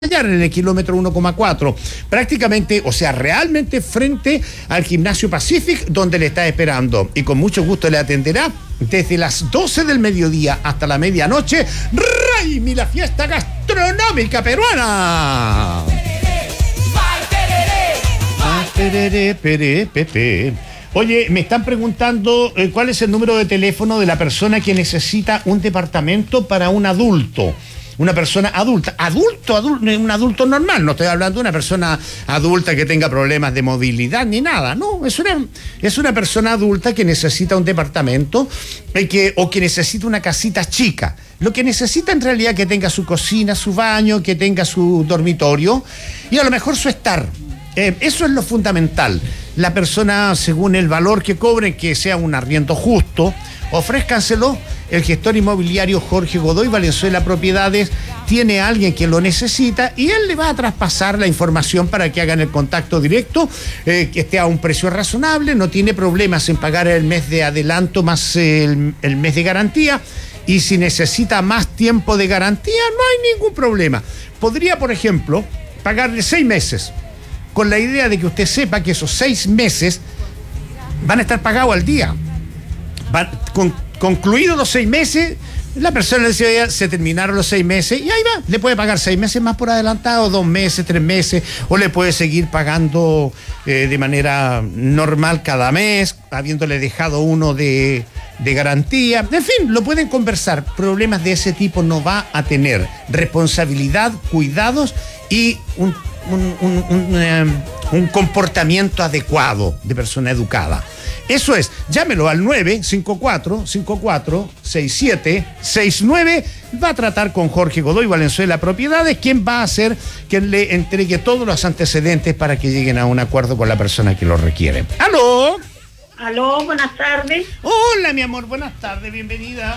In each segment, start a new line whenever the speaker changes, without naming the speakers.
en el kilómetro 1,4, prácticamente, o sea, realmente frente al Gimnasio Pacific, donde le está esperando. Y con mucho gusto le atenderá desde las 12 del mediodía hasta la medianoche, Raimi, la fiesta gastronómica peruana. Oye, me están preguntando cuál es el número de teléfono de la persona que necesita un departamento para un adulto. Una persona adulta, un adulto normal, no estoy hablando de una persona adulta que tenga problemas de movilidad ni nada, no, es una persona adulta que necesita un departamento o que necesita una casita chica. Lo que necesita en realidad es que tenga su cocina, su baño, que tenga su dormitorio y a lo mejor su estar. Eso es lo fundamental. La persona, según el valor que cobre, que sea un arriendo justo, ofrézcanselo. El gestor inmobiliario Jorge Godoy Valenzuela Propiedades tiene a alguien que lo necesita y él le va a traspasar la información para que hagan el contacto directo, que esté a un precio razonable, no tiene problemas en pagar el mes de adelanto más el mes de garantía. Y si necesita más tiempo de garantía, no hay ningún problema. Podría, por ejemplo, pagarle 6 meses, con la idea de que usted sepa que esos 6 meses van a estar pagados al día. Concluidos los 6 meses, la persona le decía, se terminaron los 6 meses y ahí va, le puede pagar 6 meses más por adelantado, 2 meses, 3 meses, o le puede seguir pagando de manera normal cada mes, habiéndole dejado uno de garantía. En fin, lo pueden conversar. Problemas de ese tipo no va a tener. Responsabilidad, cuidados y un comportamiento adecuado de persona educada. Eso es, llámelo al 954-546769. Va a tratar con Jorge Godoy Valenzuela Propiedades, quien va a ser quien le entregue todos los antecedentes para que lleguen a un acuerdo con la persona que lo requiere. ¡Aló!
Aló, buenas tardes.
Hola, mi amor, buenas tardes, bienvenida.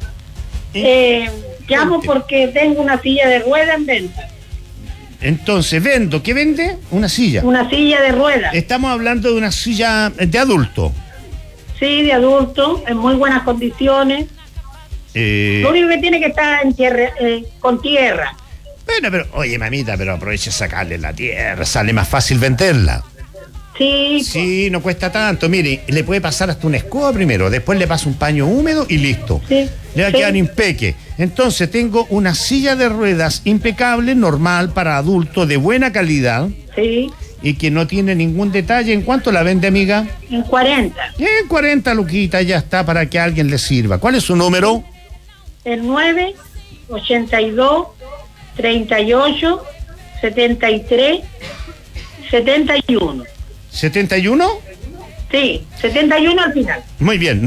Llamo porque tengo una silla de ruedas en venta.
Entonces, vendo. ¿Qué vende? Una silla.
Una silla de ruedas.
Estamos hablando de una silla de adulto.
Sí, de adulto, en muy buenas condiciones. Lo único que tiene que estar en tierra, con tierra.
Bueno, pero, oye, mamita, pero aproveche sacarle la tierra, sale más fácil venderla.
Sí.
Sí, no cuesta tanto. Mire, le puede pasar hasta una escoba primero, después le pasa un paño húmedo y listo.
Sí.
Le va a quedar impeque. Entonces tengo una silla de ruedas impecable, normal, para adulto, de buena calidad.
Sí.
Y que no tiene ningún detalle. ¿En cuánto la vende, amiga?
En 40.
En 40 luquitas ya está para que a alguien le sirva. ¿Cuál es su número?
El 982 38 73 71.
¿71?
Sí, 71 al final.
Muy bien,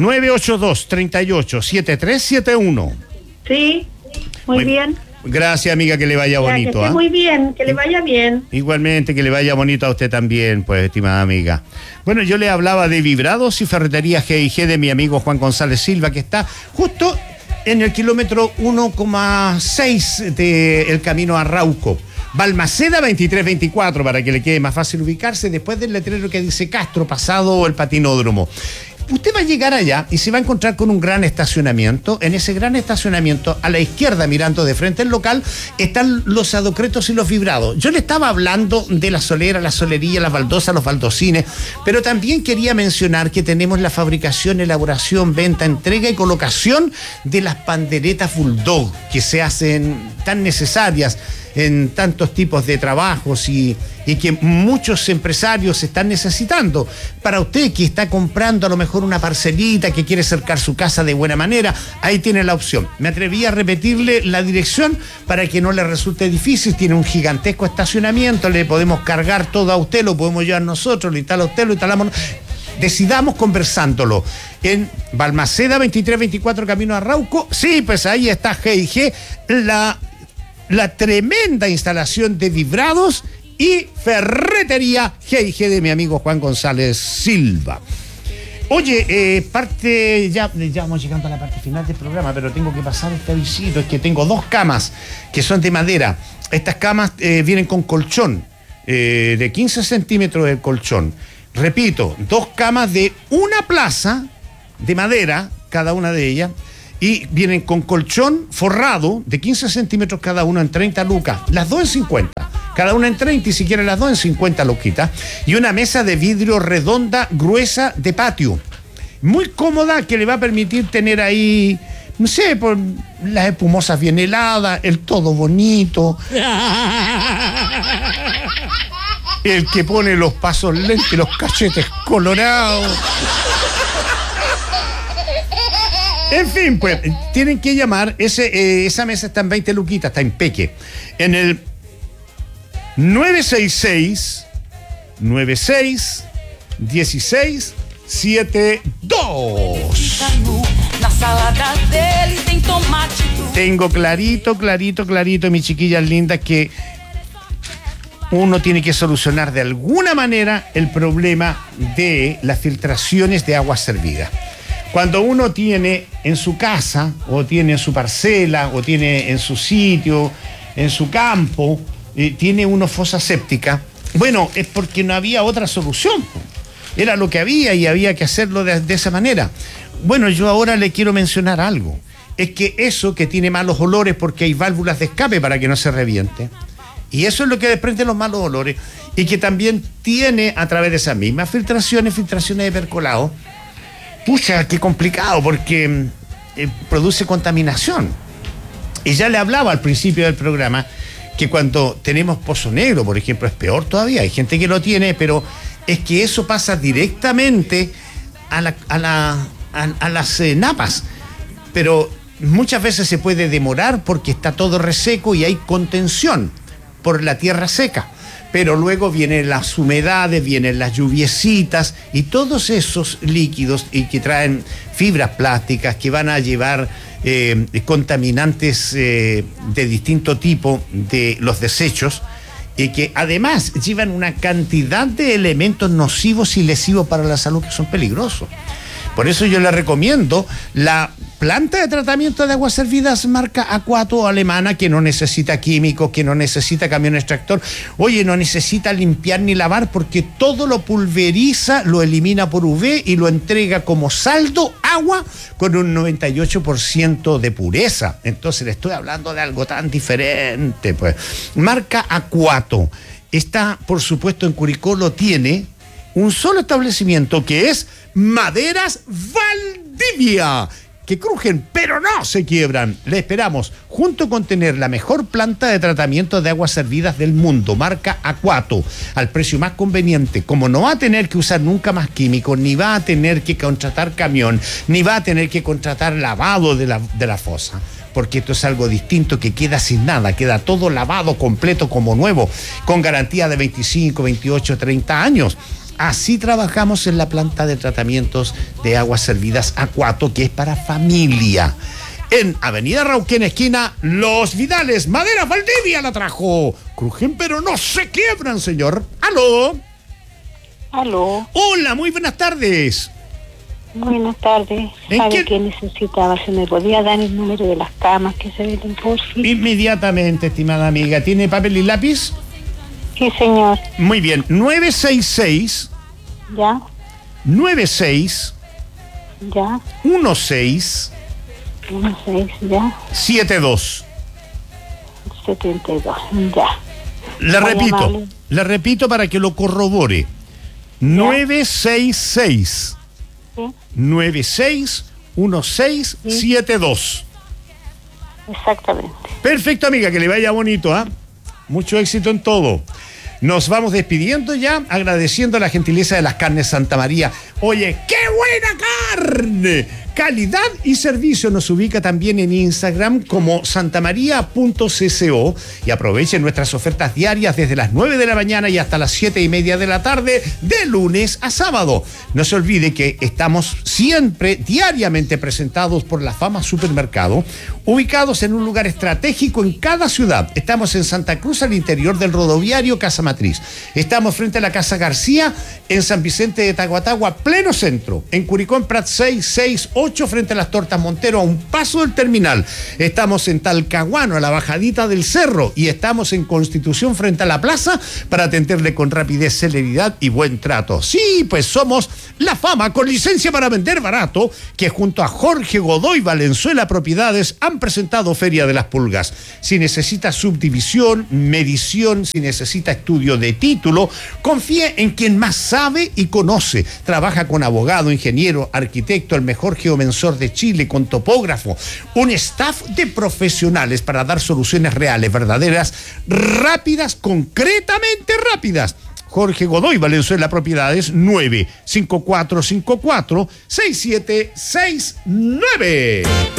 982-38-7371.
Sí, muy bien.
Gracias, amiga, que le vaya bonito.
Que esté muy bien, que le vaya bien.
Igualmente, que le vaya bonito a usted también, pues, estimada amiga. Bueno, yo le hablaba de vibrados y ferretería G&G de mi amigo Juan González Silva, que está justo en el kilómetro 1,6 del camino a Arauco. Balmaceda 2324, para que le quede más fácil ubicarse, después del letrero que dice Castro, pasado el patinódromo. Usted va a llegar allá y se va a encontrar con un gran estacionamiento. En ese gran estacionamiento, a la izquierda, mirando de frente al local, están los adocretos y los vibrados. Yo le estaba hablando de la solera, la solería, las baldosas, los baldocines, pero también quería mencionar que tenemos la fabricación, elaboración, venta, entrega y colocación de las panderetas Bulldog, que se hacen tan necesarias en tantos tipos de trabajos y que muchos empresarios están necesitando. Para usted que está comprando a lo mejor una parcelita, que quiere cercar su casa de buena manera, ahí tiene la opción. Me atreví a repetirle la dirección para que no le resulte difícil. Tiene un gigantesco estacionamiento, le podemos cargar todo a usted, lo podemos llevar nosotros, lo instala usted, lo instalamos. Decidamos conversándolo. En Balmaceda 2324 camino a Arauco, sí, pues ahí está G&G, la tremenda instalación de vibrados y ferretería G&G de mi amigo Juan González Silva. Oye, ya vamos llegando a la parte final del programa, pero tengo que pasar este avisito. Es que tengo 2 camas que son de madera. Estas camas vienen con colchón, de 15 centímetros de colchón. Repito, 2 camas de una plaza de madera, cada una de ellas, y vienen con colchón forrado de 15 centímetros cada uno en 30 lucas, las dos en 50, cada una en 30 y si quieren las dos en 50 luquitas, y una mesa de vidrio redonda gruesa de patio, muy cómoda, que le va a permitir tener ahí, no sé, por las espumosas bien heladas, el todo bonito, el que pone los pasos lentos y los cachetes colorados. En fin, pues, tienen que llamar, esa mesa está en 20 luquitas, está en Peque, en el 966 1672. Tengo clarito, mis chiquillas lindas, que uno tiene que solucionar de alguna manera el problema de las filtraciones de agua servida. Cuando uno tiene en su casa, o tiene en su parcela, o tiene en su sitio, en su campo, tiene una fosa séptica, bueno, es porque no había otra solución. Era lo que había y había que hacerlo de esa manera. Bueno, yo ahora le quiero mencionar algo. Es que eso que tiene malos olores porque hay válvulas de escape para que no se reviente. Y eso es lo que desprende los malos olores. Y que también tiene, a través de esas mismas filtraciones de percolado. Pucha, qué complicado, porque produce contaminación. Y ya le hablaba al principio del programa que cuando tenemos pozo negro, por ejemplo, es peor todavía. Hay gente que lo tiene, pero es que eso pasa directamente a las napas. Pero muchas veces se puede demorar porque está todo reseco y hay contención por la tierra seca. Pero luego vienen las humedades, vienen las lluviecitas y todos esos líquidos y que traen fibras plásticas que van a llevar contaminantes de distinto tipo de los desechos y que además llevan una cantidad de elementos nocivos y lesivos para la salud que son peligrosos. Por eso yo le recomiendo la planta de tratamiento de aguas servidas marca Aquato alemana, que no necesita químicos, que no necesita camión extractor. Oye, no necesita limpiar ni lavar porque todo lo pulveriza, lo elimina por UV y lo entrega como saldo agua con un 98% de pureza. Entonces le estoy hablando de algo tan diferente, pues. Marca Aquato. Está, por supuesto, en Curicó lo tiene un solo establecimiento, que es Maderas Valdivia, que crujen pero no se quiebran. Le esperamos, junto con tener la mejor planta de tratamiento de aguas servidas del mundo, marca Aquato, al precio más conveniente. Como no va a tener que usar nunca más químicos, ni va a tener que contratar camión, ni va a tener que contratar lavado de la fosa, porque esto es algo distinto que queda sin nada, queda todo lavado completo como nuevo, con garantía de 25, 28, 30 años. Así trabajamos en la planta de tratamientos de aguas servidas Aquato, que es para familia. En Avenida Rauquén, esquina Los Vidales, Maderas Valdivia la trajo. Crujen pero no se quiebran, señor. ¡Aló!
Aló.
Hola, muy buenas tardes.
Buenas tardes. ¿Sabe qué necesitaba? ¿Se me podía dar el número de las camas que se venden por fin?
Inmediatamente, estimada amiga. ¿Tiene papel y lápiz?
Sí, señor.
Muy bien. 966.
Ya.
96.
Ya.
16.
16, ya.
72.
72, ya.
Le repito para que lo corrobore. ¿Ya? 966.
¿Sí?
961672.
Exactamente.
Perfecto, amiga, que le vaya bonito, ¿ah? Mucho éxito en todo. Nos vamos despidiendo ya, agradeciendo la gentileza de las carnes Santa María. Oye, ¡qué buena carne! Calidad y servicio. Nos ubica también en Instagram como santamaria.cco y aprovechen nuestras ofertas diarias desde las 9 de la mañana y hasta las 7:30 de la tarde, de lunes a sábado. No se olvide que estamos siempre diariamente presentados por La Fama Supermercado, ubicados en un lugar estratégico en cada ciudad. Estamos en Santa Cruz, al interior del rodoviario Casa Matriz. Estamos frente a la Casa García, en San Vicente de Tahuatahua, pleno centro. En Curicó, en Prat 668, frente a las Tortas Montero, a un paso del terminal. Estamos en Talcahuano, a la bajadita del cerro, y estamos en Constitución, frente a la plaza, para atenderle con rapidez, celeridad y buen trato. Sí, pues somos La Fama, con licencia para vender barato, que junto a Jorge Godoy Valenzuela Propiedades han presentado Feria de las Pulgas. Si necesita subdivisión, medición, si necesita estudio de título, confíe en quien más sabe y conoce. Trabaja con abogado, ingeniero, arquitecto, el mejor geomensor de Chile, con topógrafo. Un staff de profesionales para dar soluciones reales, verdaderas, rápidas, concretamente rápidas. Jorge Godoy Valenzuela Propiedades, 95454-6769.